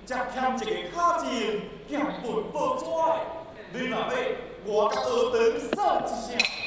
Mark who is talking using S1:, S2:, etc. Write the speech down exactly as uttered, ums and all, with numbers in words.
S1: 才欠一个卡钱，欠本报纸。你若要我甲学堂说一声。